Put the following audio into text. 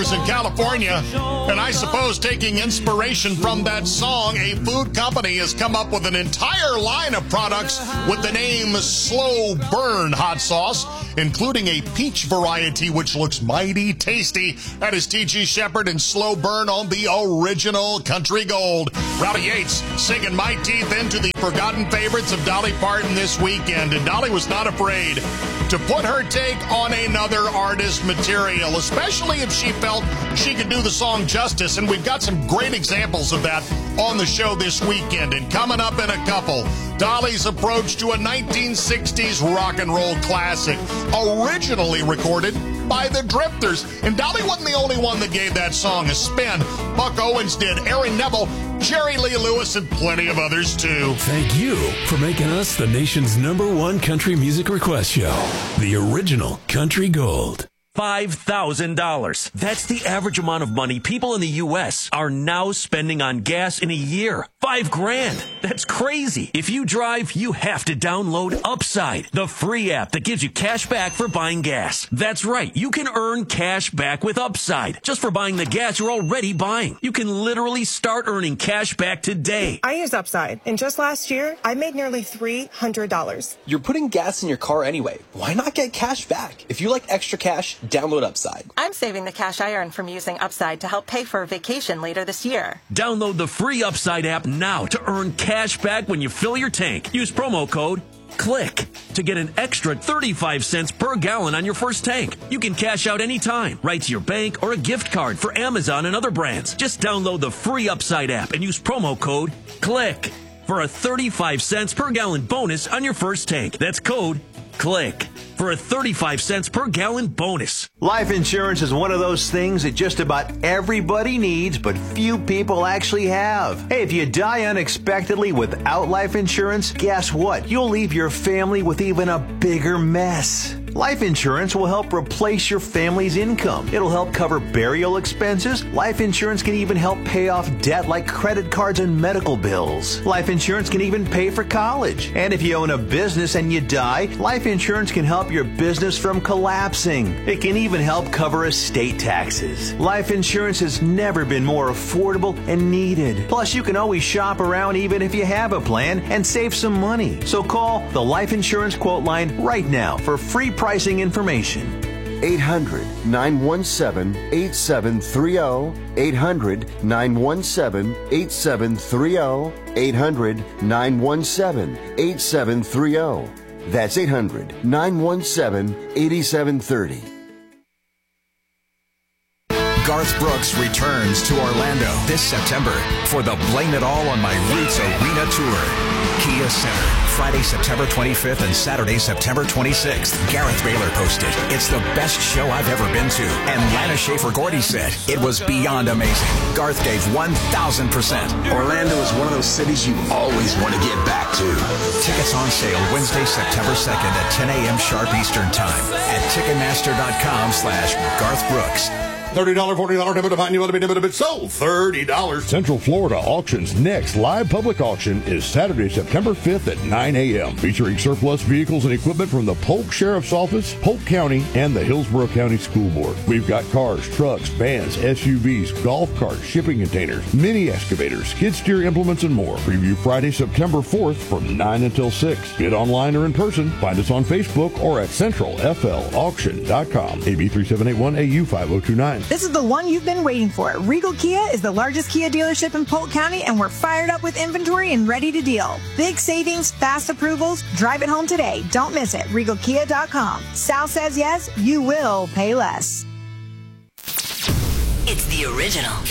Flavors in California. And I suppose taking inspiration from that song, a food company has come up with an entire line of products with the name Slow Burn hot sauce, including a peach variety which looks mighty tasty. That is T.G. Shepherd and Slow Burn on the original Country Gold. Rowdy Yates singing My Teeth into the forgotten favorites of Dolly Parton this weekend. And Dolly was not afraid to put her take on another artist's material, especially if she felt she could do the song justice. And we've got some great examples of that on the show this weekend. And coming up in a couple, Dolly's approach to a 1960s rock and roll classic, originally recorded by the Drifters. And Dolly wasn't the only one that gave that song a spin. Buck Owens did, Aaron Neville, Jerry Lee Lewis, and plenty of others too. Thank you for making us the nation's #1 country music request show, the original Country Gold. $5,000. That's the average amount of money people in the U.S. are now spending on gas in a year. $5,000. That's crazy. If you drive, you have to download Upside, the free app that gives you cash back for buying gas. That's right. You can earn cash back with Upside just for buying the gas you're already buying. You can literally start earning cash back today. I use Upside, and just last year, I made nearly $300. You're putting gas in your car anyway. Why not get cash back? If you like extra cash, download Upside. I'm saving the cash I earn from using Upside to help pay for a vacation later this year. Download the free Upside app now to earn cash back when you fill your tank. Use promo code CLICK to get an extra 35 cents per gallon on your first tank. You can cash out anytime, right to your bank or a gift card for Amazon and other brands. Just download the free Upside app and use promo code CLICK for a 35 cents per gallon bonus on your first tank. That's code CLICK for a 35 cents per gallon bonus. Life insurance is one of those things that just about everybody needs, but few people actually have. Hey, if you die unexpectedly without life insurance, guess what? You'll leave your family with even a bigger mess. Life insurance will help replace your family's income. It'll help cover burial expenses. Life insurance can even help pay off debt like credit cards and medical bills. Life insurance can even pay for college. And if you own a business and you die, life insurance can help your business from collapsing. It can even help cover estate taxes. Life insurance has never been more affordable and needed. Plus, you can always shop around even if you have a plan and save some money. So call the Life Insurance Quote Line right now for free pricing information. 800-917-8730. 800-917-8730. 800-917-8730. That's 800-917-8730. Garth Brooks returns to Orlando this September for the Blame It All on My Roots Arena Tour. Kia Center, Friday, September 25th and Saturday, September 26th. Gareth Baylor posted, "It's the best show I've ever been to." And Lana Schaefer-Gordy said, "It was beyond amazing." Garth gave 1,000%. Orlando is one of those cities you always want to get back to. Tickets on sale Wednesday, September 2nd at 10 a.m. sharp Eastern Time at Ticketmaster.com/Garth Brooks. $30, $40, never define you want to be never bit so $30. Central Florida Auction's next live public auction is Saturday, September 5th at 9 a.m. featuring surplus vehicles and equipment from the Polk Sheriff's Office, Polk County, and the Hillsborough County School Board. We've got cars, trucks, vans, SUVs, golf carts, shipping containers, mini excavators, skid steer implements, and more. Preview Friday, September 4th from 9 until 6. Bid online or in person. Find us on Facebook or at centralflauction.com. AB 3781AU 5029. This is the one you've been waiting for. Regal Kia is the largest Kia dealership in Polk County, and we're fired up with inventory and ready to deal. Big savings, fast approvals. Drive it home today. Don't miss it. RegalKia.com. Sal says yes, you will pay less. It's the original